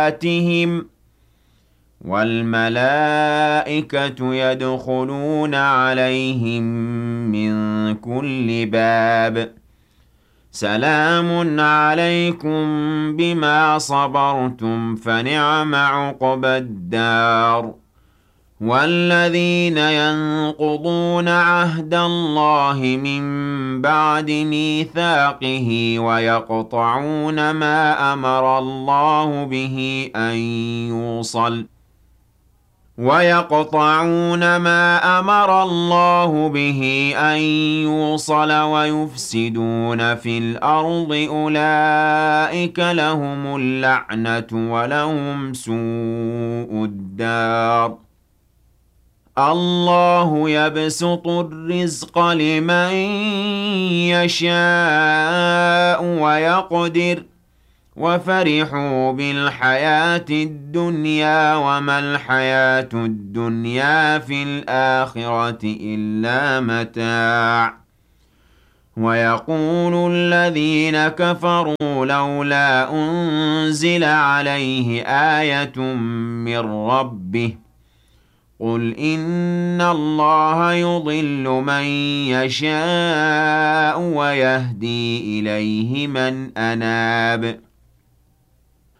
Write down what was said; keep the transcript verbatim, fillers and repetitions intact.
آتِهِمْ وَالْمَلَائِكَةُ يَدْخُلُونَ عَلَيْهِم مِّن كُلِّ بَابٍ سَلَامٌ عَلَيْكُم بِمَا صَبَرْتُمْ فَنِعْمَ عُقْبَى الدَّارِ وَالَّذِينَ يَنقُضُونَ عَهْدَ اللَّهِ مِن بَعْدِ مِيثَاقِهِ وَيَقْطَعُونَ مَا أَمَرَ اللَّهُ بِهِ أَن يُوصَلَ وَيَقْطَعُونَ مَا أَمَرَ اللَّهُ بِهِ أَن يُوصَلَ وَيُفْسِدُونَ فِي الْأَرْضِ أُولَٰئِكَ لَهُمُ اللَّعْنَةُ وَلَهُمْ سُوءُ الدَّارِ اللَّهُ يَبْسُطُ الرِّزْقَ لِمَن يَشَاءُ وَيَقْدِرُ وَفَرِحُوا بِالْحَيَاةِ الدُّنْيَا وَمَا الْحَيَاةُ الدُّنْيَا فِي الْآخِرَةِ إِلَّا مَتَاعٌ وَيَقُولُ الَّذِينَ كَفَرُوا لَوْلَا أُنزِلَ عَلَيْهِ آيَةٌ مِّن رَّبِّهِ قُلْ إِنَّ اللَّهَ يُضِلُّ مَن يَشَاءُ وَيَهْدِي إِلَيْهِ مَنْ أَنَابَ